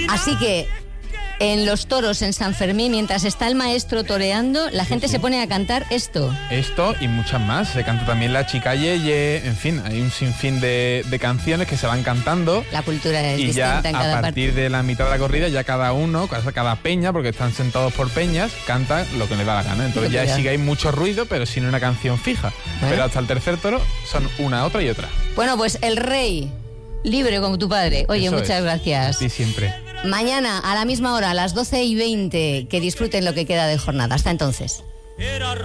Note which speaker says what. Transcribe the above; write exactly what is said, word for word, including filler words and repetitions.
Speaker 1: Así que en los toros en San Fermín, mientras está el maestro toreando, la gente sí, sí. se pone a cantar esto.
Speaker 2: Esto y muchas más. Se canta también La Chica Yeye, en fin, hay un sinfín de, de canciones que se van cantando.
Speaker 1: La cultura es
Speaker 2: y
Speaker 1: distinta
Speaker 2: ya
Speaker 1: en cada
Speaker 2: a partir
Speaker 1: parte.
Speaker 2: de la mitad de la corrida, ya cada uno, cada peña, porque están sentados por peñas, canta lo que le da la gana. Entonces ya sí que hay mucho ruido, pero sin una canción fija. Bueno. Pero hasta el tercer toro son una, otra y otra.
Speaker 1: Bueno, pues el rey, libre como tu padre. Oye,
Speaker 2: Eso
Speaker 1: muchas
Speaker 2: es.
Speaker 1: gracias.
Speaker 2: Y siempre.
Speaker 1: Mañana a la misma hora, a las doce y veinte, que disfruten lo que queda de jornada. Hasta entonces.